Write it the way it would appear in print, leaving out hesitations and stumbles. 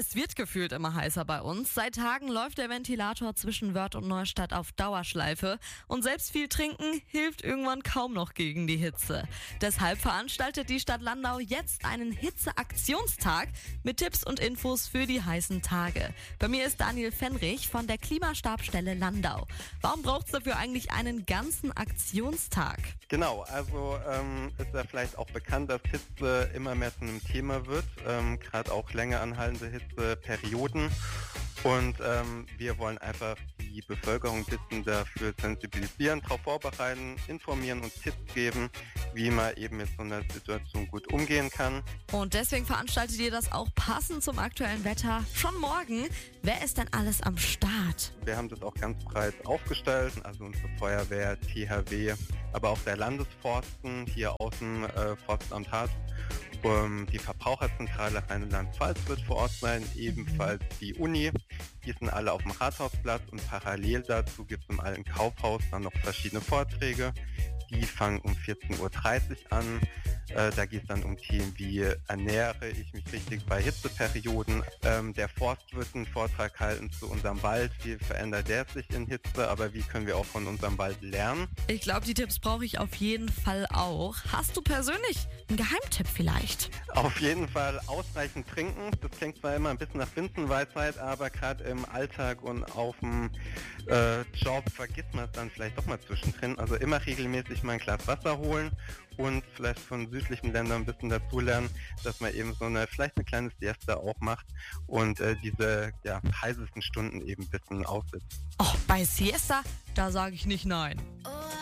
Es wird gefühlt immer heißer bei uns. Seit Tagen läuft der Ventilator zwischen Wörth und Neustadt auf Dauerschleife. Und selbst viel trinken hilft irgendwann kaum noch gegen die Hitze. Deshalb veranstaltet die Stadt Landau jetzt einen Hitzeaktionstag mit Tipps und Infos für die heißen Tage. Bei mir ist Daniel Fenrich von der Klimastabsstelle Landau. Warum braucht es dafür eigentlich einen ganzen Aktionstag? Genau, also ist ja vielleicht auch bekannt, dass Hitze immer mehr zu einem Thema wird, gerade auch länger anhaltende Hitzeperioden. Und wir wollen einfach die Bevölkerung ein bisschen dafür sensibilisieren, darauf vorbereiten, informieren und Tipps geben, wie man eben mit so einer Situation gut umgehen kann. Und deswegen veranstaltet ihr das auch passend zum aktuellen Wetter schon morgen. Wer ist denn alles am Start? Wir haben das auch ganz breit aufgestellt, also unsere Feuerwehr, THW, aber auch der Landesforsten hier aus dem Forstamt Harz. Die Verbraucherzentrale Rheinland-Pfalz wird vor Ort sein, ebenfalls die Uni. Die sind alle auf dem Rathausplatz und parallel dazu gibt es im alten Kaufhaus dann noch verschiedene Vorträge. Die fangen um 14.30 Uhr an. Da geht es dann um Themen wie ernähre ich mich richtig bei Hitzeperioden. Der Forst wird einen Vortrag halten zu unserem Wald. Wie verändert der sich in Hitze, aber wie können wir auch von unserem Wald lernen? Ich glaube, die Tipps brauche ich auf jeden Fall auch. Hast du persönlich einen Geheimtipp vielleicht? Auf jeden Fall ausreichend trinken. Das klingt zwar immer ein bisschen nach Binsenweisheit, aber gerade im Alltag und auf dem Job vergisst man es dann vielleicht doch mal zwischendrin. Also immer regelmäßig mal ein Glas Wasser holen und vielleicht von südlichen Ländern ein bisschen dazulernen, dass man eben vielleicht eine kleine Siesta auch macht und diese heißesten Stunden eben ein bisschen aussitzt. Oh, bei Siesta, da sage ich nicht nein.